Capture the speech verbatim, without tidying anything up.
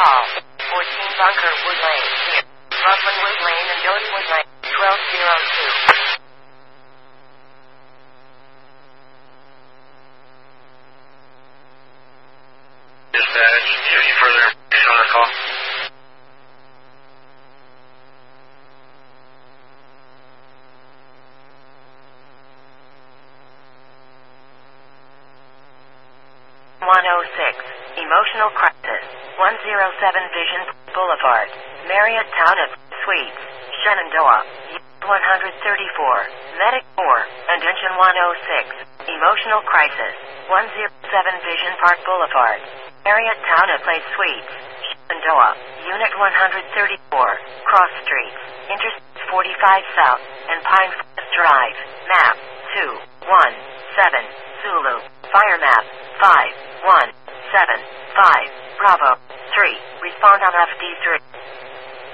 call. fourteen Bunker Wood Lane, here. Rockland Wood Lane and Doty Wood Lane, twelve oh two. Dispatch, do you have any further information on the call? one oh six, Emotional Crisis, one oh seven Vision Boulevard, Marriott Town of Suites, Shenandoah, one thirty-four, Medic four, and Engine one oh six, Emotional Crisis, one oh seven Vision Park Boulevard, Marriott Town of Place Suites, Shenandoah, Unit one thirty-four, Cross Streets, Interstates forty-five South, and Pine Forest Drive, Map two one seven, Zulu, Fire Map five one seven five, Bravo three, respond on F D three.